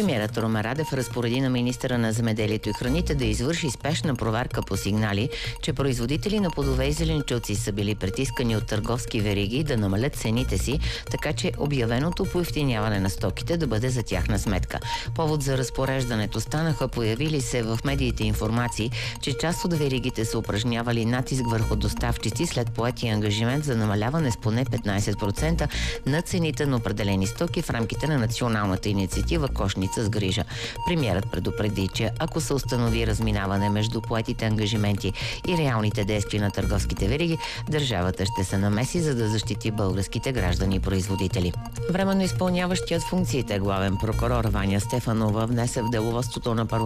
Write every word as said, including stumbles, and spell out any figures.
Премиерът Румен Радев разпореди на министъра на земеделието и храните да извърши спешна проверка по сигнали, че производители на плодове и зеленчуци са били притискани от търговски вериги да намалят цените си, така че обявеното поевтиняване на стоките да бъде за тяхна сметка. Повод за разпореждането станаха появили се в медиите информации, че част от веригите са упражнявали натиск върху доставчици след поетия ангажимент за намаляване с поне петнайсет процента на цените на определени стоки в рамките на националната инициатива "Кошница с грижа". Премиерът предупреди, че ако се установи разминаване между поетите ангажименти и реалните действия на търговските вериги, държавата ще се намеси, за да защити българските граждани и производители. Временно изпълняващият функциите главен прокурор Ваня Стефанова внесе в деловодството на парламента